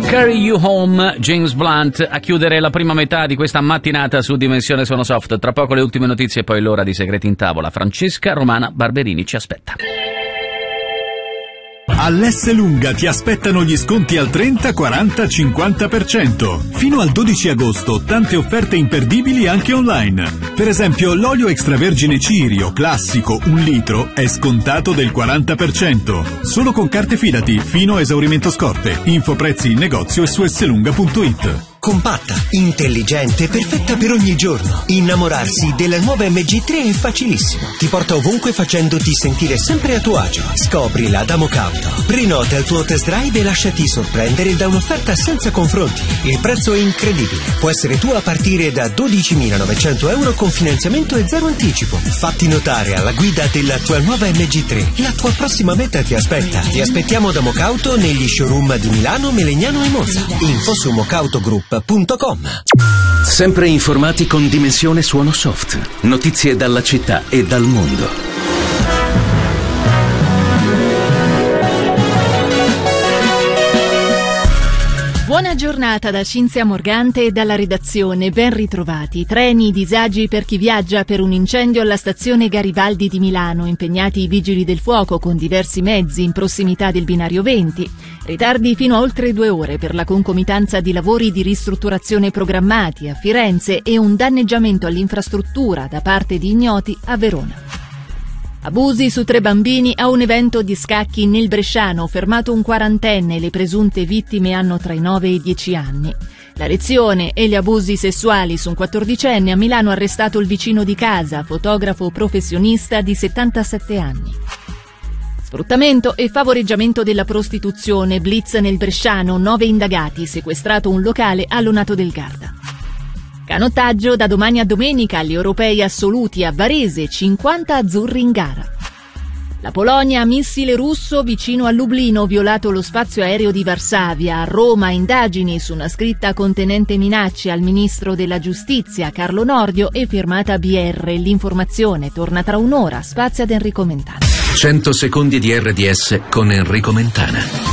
Carry You Home, James Blunt, a chiudere la prima metà di questa mattinata su Dimensione Suono Soft. Tra poco le ultime notizie e poi l'ora di Segreti in Tavola. Francesca Romana Barberini ci aspetta. All'S Lunga ti aspettano gli sconti al 30, 40, 50%. Fino al 12 agosto tante offerte imperdibili anche online. Per esempio l'olio extravergine Cirio classico 1 litro è scontato del 40%. Solo con carte Fidati fino a esaurimento scorte. Info prezzi in negozio e su slunga.it. Compatta, intelligente, perfetta per ogni giorno. Innamorarsi della nuova MG3 è facilissimo. Ti porta ovunque facendoti sentire sempre a tuo agio. Scoprila da Mocauto. Prenota il tuo test drive e lasciati sorprendere da un'offerta senza confronti. Il prezzo è incredibile. Può essere tuo a partire da 12.900 euro con finanziamento e zero anticipo. Fatti notare alla guida della tua nuova MG3. La tua prossima meta ti aspetta. Ti aspettiamo da Mocauto negli showroom di Milano, Melegnano e Monza. Info su mocautogroup.com. Sempre informati con Dimensione Suono Soft. Notizie dalla città e dal mondo. Buona giornata da Cinzia Morgante e dalla redazione, ben ritrovati. Treni, disagi per chi viaggia per un incendio alla stazione Garibaldi di Milano, impegnati i vigili del fuoco con diversi mezzi in prossimità del binario 20. Ritardi fino a oltre 2 ore per la concomitanza di lavori di ristrutturazione programmati a Firenze e un danneggiamento all'infrastruttura da parte di ignoti a Verona. Abusi su 3 bambini a un evento di scacchi nel Bresciano, fermato un 40enne, le presunte vittime hanno tra i 9 e i 10 anni. La lezione e gli abusi sessuali su un 14enne, a Milano arrestato il vicino di casa, fotografo professionista di 77 anni. Sfruttamento e favoreggiamento della prostituzione, blitz nel Bresciano, 9 indagati, sequestrato un locale a Lonato del Garda. Canottaggio da domani a domenica agli europei assoluti a Varese, 50 azzurri in gara. La Polonia, missile russo vicino a Lublino, violato lo spazio aereo di Varsavia. A Roma, indagini su una scritta contenente minacce al ministro della giustizia Carlo Nordio e firmata BR. L'informazione torna tra un'ora, spazio ad Enrico Mentana. 100 secondi di RDS con Enrico Mentana.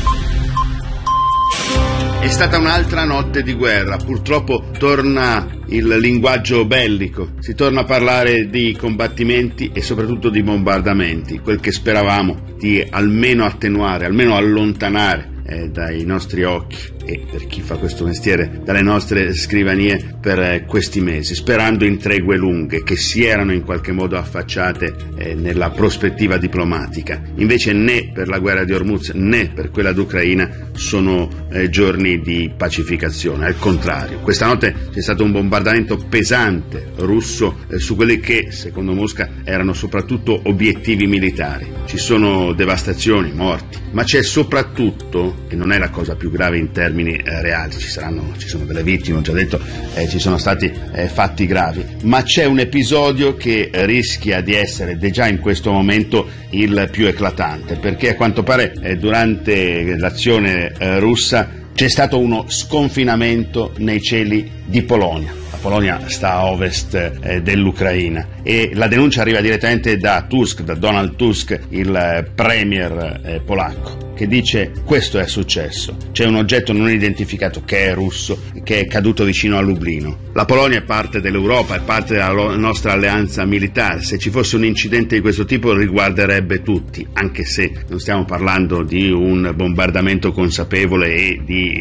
È stata un'altra notte di guerra, purtroppo torna il linguaggio bellico, si torna a parlare di combattimenti e soprattutto di bombardamenti, quel che speravamo di almeno attenuare, almeno allontanare dai nostri occhi e, per chi fa questo mestiere, dalle nostre scrivanie per questi mesi, sperando in tregue lunghe che si erano in qualche modo affacciate nella prospettiva diplomatica. Invece né per la guerra di Hormuz né per quella d'Ucraina sono giorni di pacificazione, al contrario. Questa notte c'è stato un bombardamento pesante russo su quelli che, secondo Mosca, erano soprattutto obiettivi militari. Ci sono devastazioni, morti, ma c'è soprattutto, e non è la cosa più grave in termini reali, ci sono delle vittime, ho già detto, ci sono stati fatti gravi, ma c'è un episodio che rischia di essere già in questo momento il più eclatante, perché a quanto pare durante l'azione russa c'è stato uno sconfinamento nei cieli di Polonia. La Polonia sta a ovest dell'Ucraina e la denuncia arriva direttamente da Donald Tusk, il premier polacco, che dice: questo è successo, c'è un oggetto non identificato che è russo, che è caduto vicino a Lublino. La Polonia è parte dell'Europa, è parte della nostra alleanza militare, se ci fosse un incidente di questo tipo riguarderebbe tutti, anche se non stiamo parlando di un bombardamento consapevole e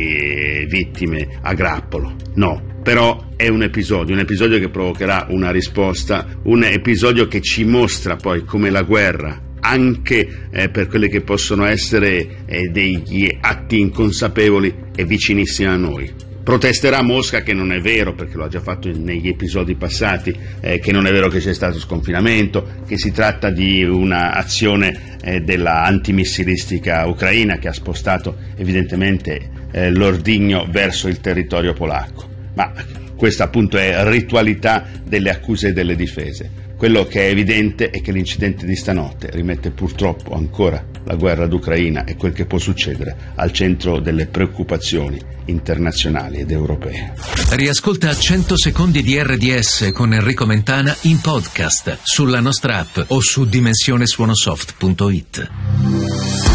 di vittime a grappolo, no. Però è un episodio che provocherà una risposta, un episodio che ci mostra poi come la guerra, anche per quelli che possono essere degli atti inconsapevoli, è vicinissima a noi. Protesterà Mosca che non è vero, perché lo ha già fatto negli episodi passati, che non è vero che c'è stato sconfinamento, che si tratta di una azione della antimissilistica ucraina che ha spostato evidentemente l'ordigno verso il territorio polacco. Ma questa appunto è ritualità delle accuse e delle difese. Quello che è evidente è che l'incidente di stanotte rimette purtroppo ancora la guerra d'Ucraina e quel che può succedere al centro delle preoccupazioni internazionali ed europee. Riascolta 100 secondi di RDS con Enrico Mentana in podcast sulla nostra app o su dimensionesuonosoft.it.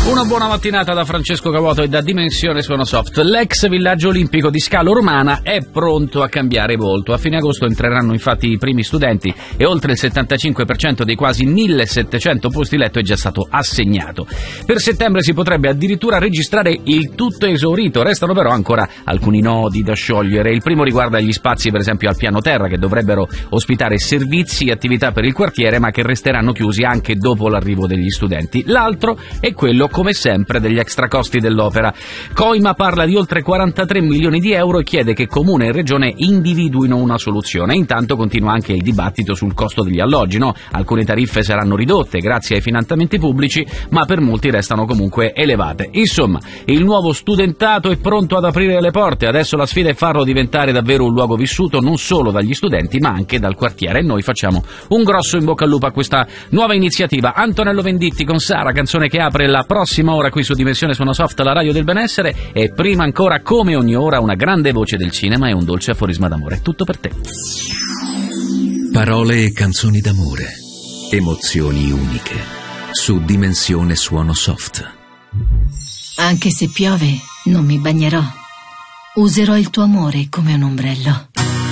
Una buona mattinata da Francesco Cavuoto e da Dimensione Suono Soft. L'ex villaggio olimpico di Scalo Romana è pronto a cambiare volto. A fine agosto entreranno infatti i primi studenti e oltre il 75% dei quasi 1700 posti letto è già stato assegnato. Per settembre si potrebbe addirittura registrare il tutto esaurito. Restano però ancora alcuni nodi da sciogliere. Il primo riguarda gli spazi, per esempio al piano terra, che dovrebbero ospitare servizi e attività per il quartiere, ma che resteranno chiusi anche dopo l'arrivo degli studenti. L'altro è quello, come sempre, degli extracosti dell'opera. Coima parla di oltre 43 milioni di euro e chiede che Comune e Regione individuino una soluzione. Intanto continua anche il dibattito sul costo degli alloggi, no? Alcune tariffe saranno ridotte grazie ai finanziamenti pubblici, ma per molti restano comunque elevate. Insomma, il nuovo studentato è pronto ad aprire le porte. Adesso la sfida è farlo diventare davvero un luogo vissuto non solo dagli studenti, ma anche dal quartiere. E noi facciamo un grosso in bocca al lupo a questa nuova iniziativa. Antonello Venditti con Sara, canzone che apre la prossima ora qui su Dimensione Suono Soft, la radio del benessere, e prima ancora, come ogni ora, una grande voce del cinema e un dolce aforisma d'amore. Tutto per te. Parole e canzoni d'amore, emozioni uniche, su Dimensione Suono Soft. Anche se piove, non mi bagnerò. Userò il tuo amore come un ombrello.